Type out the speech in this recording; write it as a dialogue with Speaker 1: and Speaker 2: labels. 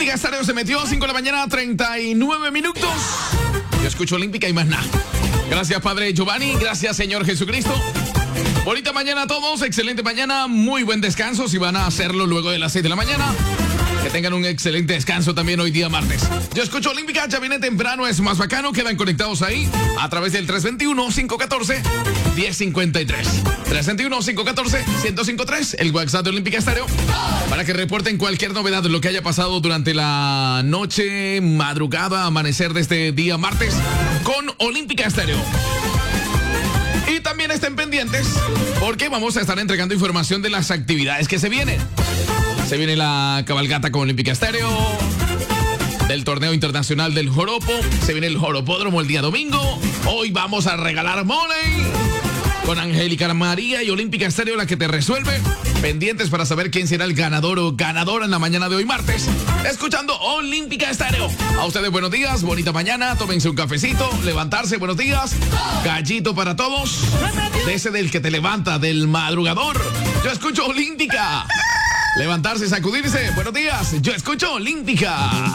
Speaker 1: Olímpica Estéreo se metió 5 de la mañana, 39 minutos. Yo escucho Olímpica y más nada. Gracias, Padre Giovanni. Gracias, Señor Jesucristo. Bonita mañana a todos. Excelente mañana. Muy buen descanso si van a hacerlo luego de las 6 de la mañana. Que tengan un excelente descanso también hoy día martes. Yo escucho Olímpica, ya viene temprano, es más bacano. Quedan conectados ahí a través del 321-514-1053. 321-514-1053, el WhatsApp de Olímpica Estéreo, para que reporten cualquier novedad de lo que haya pasado durante la noche, madrugada, amanecer de este día martes con Olímpica Estéreo. Y también estén pendientes porque vamos a estar entregando información de las actividades que se vienen. Se viene la cabalgata con Olímpica Estéreo, del torneo internacional del joropo. Se viene el joropódromo el día domingo. Hoy vamos a regalar money con Angélica María y Olímpica Estéreo, la que te resuelve. Pendientes para saber quién será el ganador o ganadora en la mañana de hoy martes, escuchando Olímpica Estéreo. A ustedes buenos días, bonita mañana, tómense un cafecito, levantarse, buenos días, gallito para todos, de ese del que te levanta, del madrugador. Yo escucho Olímpica. Levantarse, sacudirse, buenos días, yo escucho Olímpica.